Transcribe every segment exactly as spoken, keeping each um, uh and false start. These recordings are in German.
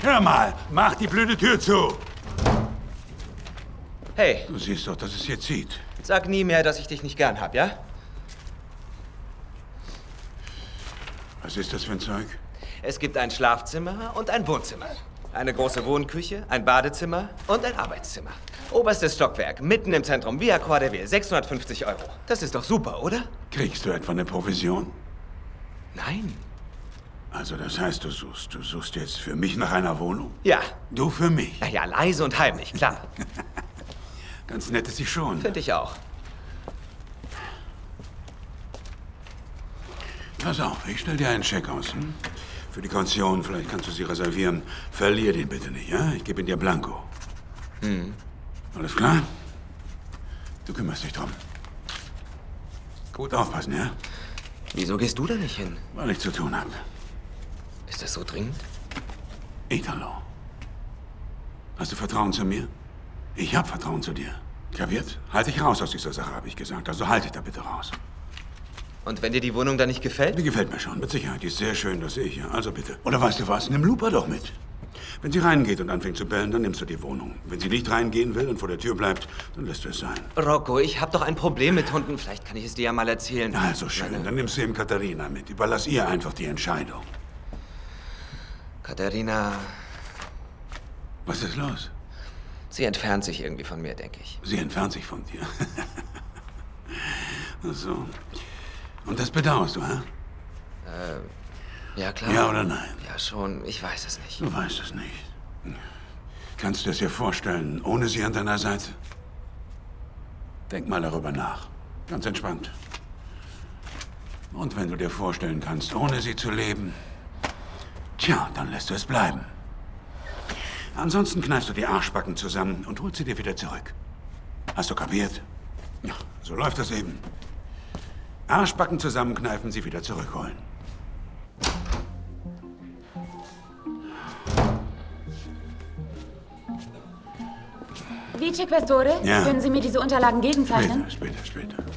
Hör mal, mach die blöde Tür zu. Hey. Du siehst doch, dass es hier zieht. Sag nie mehr, dass ich dich nicht gern hab, ja? Was ist das für ein Zeug? Es gibt ein Schlafzimmer und ein Wohnzimmer. Eine große Wohnküche, ein Badezimmer und ein Arbeitszimmer. Oberstes Stockwerk, mitten im Zentrum, Via Cordeville, sechshundertfünfzig Euro. Das ist doch super, oder? Kriegst du etwa eine Provision? Nein. Also das heißt, du suchst, du suchst jetzt für mich nach einer Wohnung? Ja. Du für mich? Na ja, leise und heimlich, klar. Ganz nett ist sie schon. Finde ich auch. Pass auf, ich stell dir einen Scheck aus. Hm? Für die Kaution, vielleicht kannst du sie reservieren. Verlier den bitte nicht, ja? Ich gebe ihn dir blanko. Hm. Alles klar? Du kümmerst dich drum. Gut aufpassen, ja? Wieso gehst du da nicht hin? Weil ich zu tun habe. Ist das so dringend? Italo. Hast du Vertrauen zu mir? Ich hab Vertrauen zu dir. Kapiert? Halt dich raus aus dieser Sache, habe ich gesagt. Also halt dich da bitte raus. Und wenn dir die Wohnung da nicht gefällt? Die gefällt mir schon, mit Sicherheit. Die ist sehr schön, das sehe ich ja. Also bitte. Oder weißt du was? Nimm Lupa doch mit. Wenn sie reingeht und anfängt zu bellen, dann nimmst du die Wohnung. Wenn sie nicht reingehen will und vor der Tür bleibt, dann lässt du es sein. Rocco, ich habe doch ein Problem mit Hunden. Vielleicht kann ich es dir ja mal erzählen. Also schön, Meine... dann nimmst du eben Katharina mit. Überlass ihr einfach die Entscheidung. Katharina... Was ist los? Sie entfernt sich irgendwie von mir, denke ich. Sie entfernt sich von dir? Ach so. Und das bedauerst du, hä? Äh, ja klar. Ja oder nein? Ja schon, ich weiß es nicht. Du weißt es nicht. Kannst du es dir vorstellen, ohne sie an deiner Seite? Denk mal darüber nach. Ganz entspannt. Und wenn du dir vorstellen kannst, ohne sie zu leben, tja, dann lässt du es bleiben. Ansonsten kneifst du die Arschbacken zusammen und holst sie dir wieder zurück. Hast du kapiert? Ja, so läuft das eben. Arschbacken zusammenkneifen, sie wieder zurückholen. Vice Questore, ja. Können Sie mir diese Unterlagen gegenzeichnen? Später, später, später.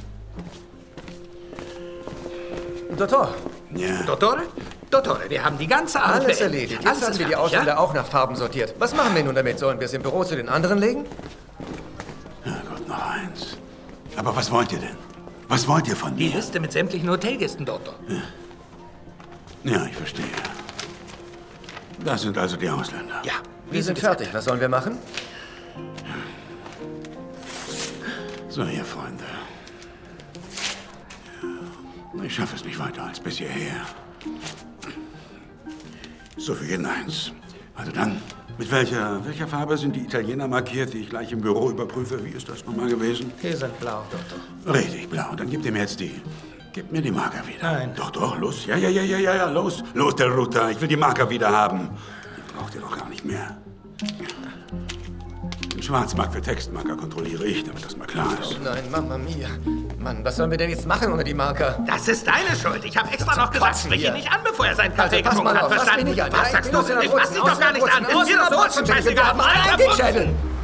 Dottor. Ja. Dottore? Dottore, wir haben die ganze Arbeit Alles beendet. erledigt. Jetzt Alles haben wir die fertig, Ausländer ja? auch nach Farben sortiert. Was machen wir nun damit? Sollen wir es im Büro zu den anderen legen? Ja Gott, noch eins. Aber was wollt ihr denn? Was wollt ihr von Die mir? Liste mit sämtlichen Hotelgästen, Doktor. Ja. ja, ich verstehe. Das sind also die Ausländer. Ja. Wir sind fertig. Was sollen wir machen? So, ihr Freunde. Ich schaffe es nicht weiter als bis hierher. So für jeden eins. Also dann, mit welcher, welcher Farbe sind die Italiener markiert, die ich gleich im Büro überprüfe? Wie ist das nochmal gewesen? Hier sind blau, Doktor. Richtig, blau. Dann gebt ihr mir jetzt die. Gebt mir die Marker wieder. Nein. Doch, doch, los. Ja, ja, ja, ja, ja, ja, los. Los, der Rutter. Ich will die Marker wieder haben. Die braucht ihr doch gar nicht mehr. Den Schwarzmarkt für Textmarker kontrolliere ich, damit das mal klar ist. Oh nein, Mamma mia. Mann, was sollen wir denn jetzt machen ohne die Marker? Das ist deine Schuld. Ich habe extra noch gesagt, sprich ihn nicht an, bevor er seinen Kaffee Also, pass getrunken mal hat. auf, fass Verstanden? mich nicht an. Was Ja, sagst ich du? muss in der Ich fass dich doch gar nicht an. Ist dir das so? Scheißegal. Wir haben alle einen Dickschädel.